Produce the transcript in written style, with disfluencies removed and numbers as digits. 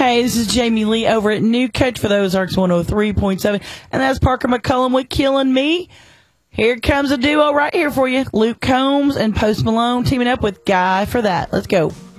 Hey, this is Jamie Lee over at New Coach for the Ozarks 103.7, and that's Parker McCullum with Killing Me. Here comes a duo right here for you. Luke Combs and Post Malone teaming up with Guy for That. Let's go.